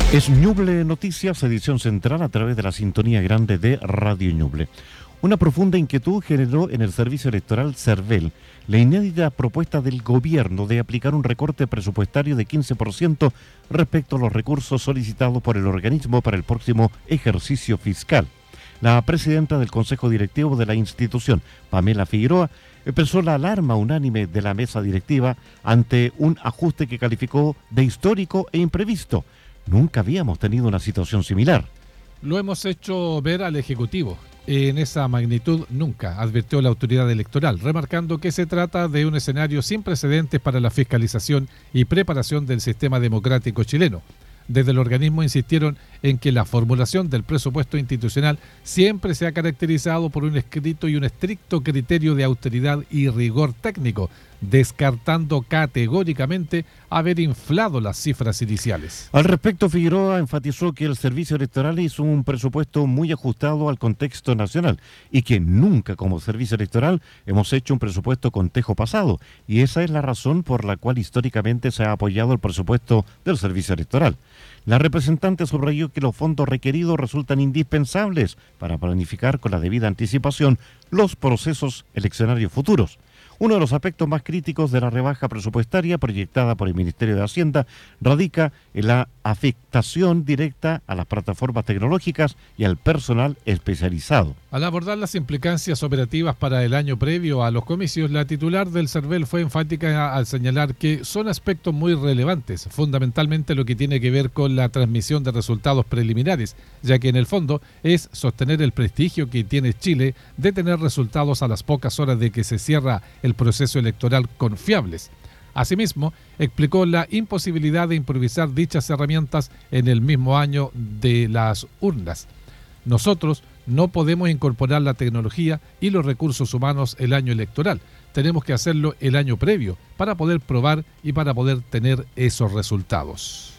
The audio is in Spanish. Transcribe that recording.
Es Ñuble Noticias, edición central a través de la sintonía grande de Radio Ñuble. Una profunda inquietud generó en el servicio electoral CERVEL la inédita propuesta del gobierno de aplicar un recorte presupuestario de 15% respecto a los recursos solicitados por el organismo para el próximo ejercicio fiscal. La presidenta del Consejo Directivo de la institución, Pamela Figueroa, expresó la alarma unánime de la mesa directiva ante un ajuste que calificó de histórico e imprevisto. Nunca habíamos tenido una situación similar. Lo hemos hecho ver al Ejecutivo. En esa magnitud nunca, advirtió la autoridad electoral, remarcando que se trata de un escenario sin precedentes para la fiscalización y preparación del sistema democrático chileno. Desde el organismo insistieron en que la formulación del presupuesto institucional siempre se ha caracterizado por un escrito y un estricto criterio de austeridad y rigor técnico, descartando categóricamente haber inflado las cifras iniciales. Al respecto, Figueroa enfatizó que el servicio electoral hizo un presupuesto muy ajustado al contexto nacional y que nunca como servicio electoral hemos hecho un presupuesto con tejo pasado, y esa es la razón por la cual históricamente se ha apoyado el presupuesto del servicio electoral. La representante subrayó que los fondos requeridos resultan indispensables para planificar con la debida anticipación los procesos eleccionarios futuros. Uno de los aspectos más críticos de la rebaja presupuestaria proyectada por el Ministerio de Hacienda radica en la afectación directa a las plataformas tecnológicas y al personal especializado. Al abordar las implicancias operativas para el año previo a los comicios, la titular del CERVEL fue enfática al señalar que son aspectos muy relevantes, fundamentalmente lo que tiene que ver con la transmisión de resultados preliminares, ya que en el fondo es sostener el prestigio que tiene Chile de tener resultados a las pocas horas de que se cierra el proceso electoral confiables. Asimismo, explicó la imposibilidad de improvisar dichas herramientas en el mismo año de las urnas. Nosotros no podemos incorporar la tecnología y los recursos humanos el año electoral. Tenemos que hacerlo el año previo para poder probar y para poder tener esos resultados.